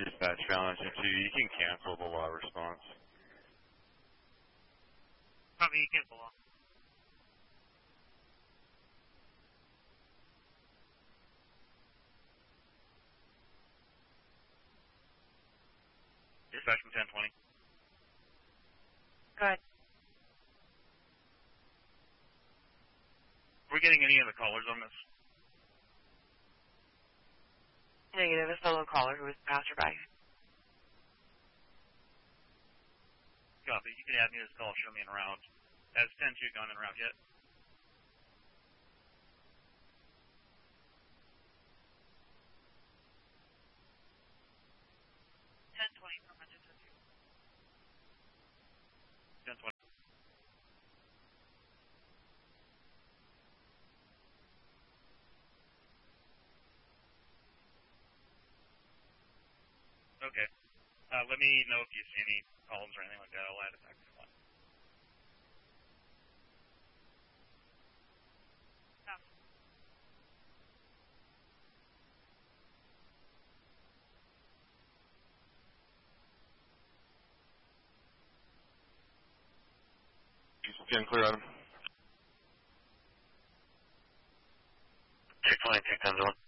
Dispatch balance into, you can cancel the law response. Copy, you cancel law. Dispatch from 1020. Go ahead. Are we getting any of the callers on this? Negative, a solo caller who was passerby. Copy. You can add me to this call, show me en route. Has 10-2 gone en route yet? Okay. Let me know if you see any calls or anything like that. I'll add it back to one. Getting clear on him. Check 20, check 10-1.